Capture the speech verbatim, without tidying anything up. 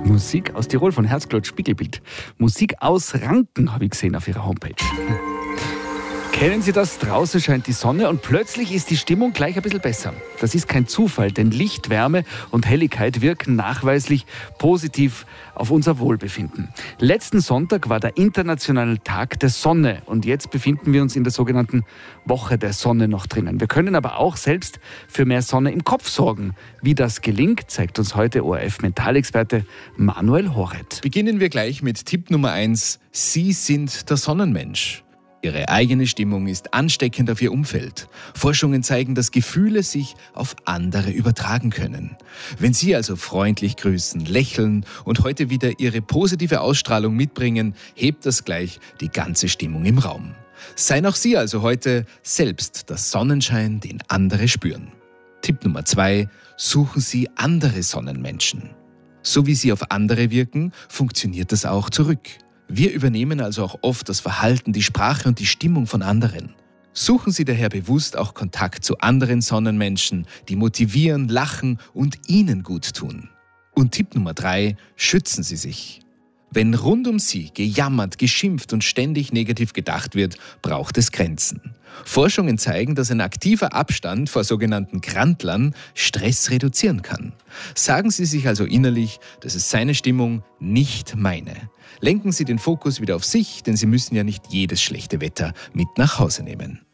Musik aus Tirol von Herzklotz Spiegelbild. Musik aus Ranken habe ich gesehen auf ihrer Homepage. Kennen Sie das? Draußen scheint die Sonne und plötzlich ist die Stimmung gleich ein bisschen besser. Das ist kein Zufall, denn Licht, Wärme und Helligkeit wirken nachweislich positiv auf unser Wohlbefinden. Letzten Sonntag war der internationale Tag der Sonne und jetzt befinden wir uns in der sogenannten Woche der Sonne noch drinnen. Wir können aber auch selbst für mehr Sonne im Kopf sorgen. Wie das gelingt, zeigt uns heute O R F-Mentalexperte Manuel Horet. Beginnen wir gleich mit Tipp Nummer eins. Sie sind der Sonnenmensch. Ihre eigene Stimmung ist ansteckend auf Ihr Umfeld. Forschungen zeigen, dass Gefühle sich auf andere übertragen können. Wenn Sie also freundlich grüßen, lächeln und heute wieder Ihre positive Ausstrahlung mitbringen, hebt das gleich die ganze Stimmung im Raum. Seien auch Sie also heute selbst der Sonnenschein, den andere spüren. Tipp Nummer zwei. Suchen Sie andere Sonnenmenschen. So wie Sie auf andere wirken, funktioniert das auch zurück. Wir übernehmen also auch oft das Verhalten, die Sprache und die Stimmung von anderen. Suchen Sie daher bewusst auch Kontakt zu anderen Sonnenmenschen, die motivieren, lachen und Ihnen gut tun. Und Tipp Nummer drei, schützen Sie sich. Wenn rund um Sie gejammert, geschimpft und ständig negativ gedacht wird, braucht es Grenzen. Forschungen zeigen, dass ein aktiver Abstand vor sogenannten Grantlern Stress reduzieren kann. Sagen Sie sich also innerlich, das ist seine Stimmung, nicht meine. Lenken Sie den Fokus wieder auf sich, denn Sie müssen ja nicht jedes schlechte Wetter mit nach Hause nehmen.